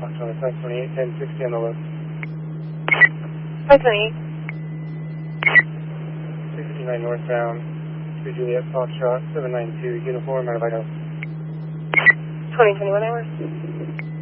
Foxtrot 528, 1060 on the left. 528. 659 northbound, 3 Juliet Foxtrot 792, uniform, out of Idaho. 2021 hours.